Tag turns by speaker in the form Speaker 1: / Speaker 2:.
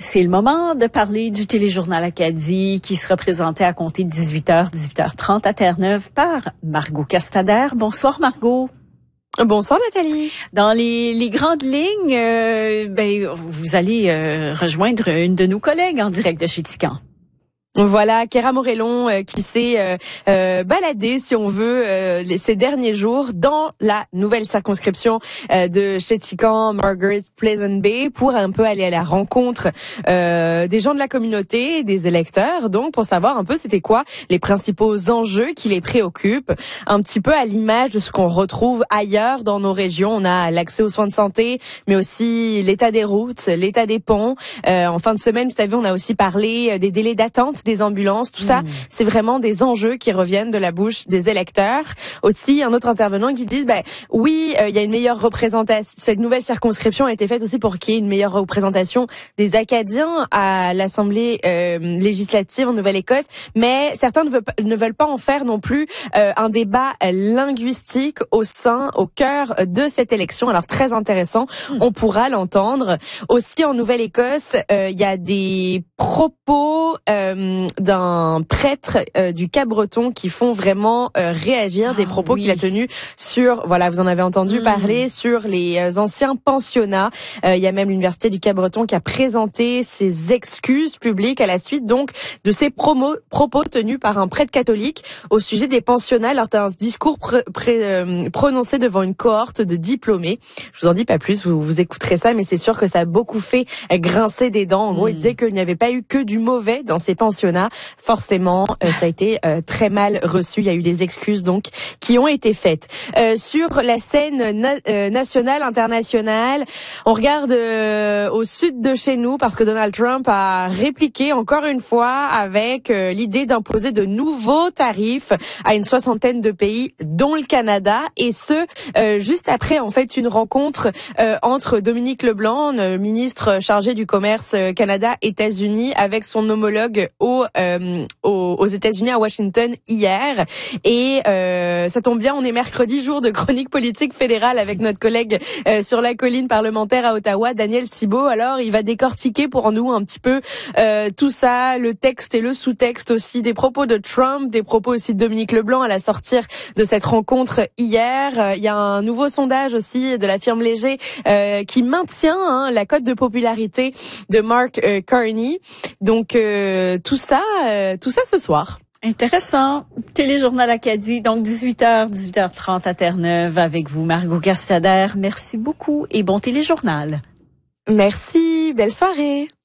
Speaker 1: C'est le moment de parler du téléjournal Acadie qui sera présenté à compter de 18h, 18h30 à Terre-Neuve par Margot Castader. Bonsoir Margot.
Speaker 2: Bonsoir Nathalie.
Speaker 1: Dans les grandes lignes, vous allez rejoindre une de nos collègues en direct de chez Tican.
Speaker 2: Voilà, Kéra Morellon qui s'est baladée, si on veut, ces derniers jours dans la nouvelle circonscription de Chéticamp, Margaret Pleasant Bay, pour un peu aller à la rencontre des gens de la communauté, des électeurs, donc pour savoir un peu c'était quoi les principaux enjeux qui les préoccupent, un petit peu à l'image de ce qu'on retrouve ailleurs dans nos régions. On a l'accès aux soins de santé, mais aussi l'état des routes, l'état des ponts. En fin de semaine, vous savez, on a aussi parlé des délais d'attente des ambulances, tout ça, c'est vraiment des enjeux qui reviennent de la bouche des électeurs. Aussi, un autre intervenant qui dit, oui, il y a une meilleure représentation. Cette nouvelle circonscription a été faite aussi pour qu'il y ait une meilleure représentation des Acadiens à l'Assemblée législative en Nouvelle-Écosse, mais certains ne veulent pas en faire non plus un débat linguistique au cœur de cette élection. Alors très intéressant, on pourra l'entendre. Aussi en Nouvelle-Écosse, il y a des propos d'un prêtre du Cap-Breton qui font vraiment réagir, des propos qu'il a tenus sur, voilà, vous en avez entendu parler, sur les anciens pensionnats. Il y a même l'Université du Cap-Breton qui a présenté ses excuses publiques à la suite donc de ces propos tenus par un prêtre catholique au sujet des pensionnats lors d'un discours prononcé devant une cohorte de diplômés. Je vous en dis pas plus, vous écouterez ça, mais c'est sûr que ça a beaucoup fait grincer des dents. En gros, il disait qu'il n'y avait pas eu que du mauvais dans ces pensionnats. Forcément, ça a été très mal reçu. Il y a eu des excuses donc qui ont été faites. Sur la scène nationale, internationale, on regarde au sud de chez nous parce que Donald Trump a répliqué encore une fois avec l'idée d'imposer de nouveaux tarifs à une soixantaine de pays, dont le Canada, et ce juste après en fait une rencontre entre Dominique Leblanc, le ministre chargé du commerce Canada-États-Unis, avec son homologue aux États-Unis, à Washington hier. Et ça tombe bien, on est mercredi, jour de chronique politique fédérale avec notre collègue sur la colline parlementaire à Ottawa, Daniel Thibault. Alors, il va décortiquer pour nous un petit peu tout ça, le texte et le sous-texte aussi des propos de Trump, des propos aussi de Dominique Leblanc à la sortir de cette rencontre hier. Il y a un nouveau sondage aussi de la firme Léger qui maintient la cote de popularité de Mark Carney. Donc tout ça ce soir.
Speaker 1: Intéressant. Téléjournal Acadie, donc 18h, 18h30 à Terre-Neuve avec vous, Margot Castader. Merci beaucoup et bon téléjournal.
Speaker 2: Merci, belle soirée.